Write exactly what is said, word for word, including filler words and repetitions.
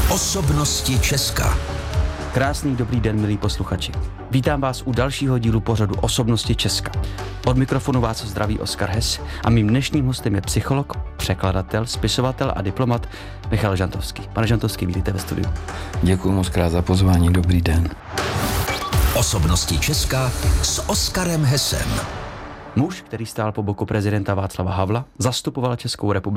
Osobnosti Česka. Krásný dobrý den, milí posluchači. Vítám vás u dalšího dílu pořadu Osobnosti Česka. Od mikrofonu vás zdraví Oskar Hess a mým dnešním hostem je psycholog, překladatel, spisovatel a diplomat Michal Žantovský. Pane Žantovský, vítejte ve studiu. Děkuji moc krát za pozvání, dobrý den. Osobnosti Česka s Oskarem Hessem. Muž, který stál po boku prezidenta Václava Havla, zastupoval Českou republiku